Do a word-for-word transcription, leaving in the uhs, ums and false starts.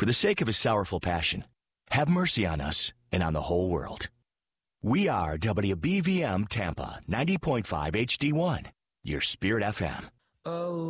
For the sake of his sorrowful passion, have mercy on us and on the whole world. We are W B V M Tampa ninety point five H D one, your Spirit F M. Oh.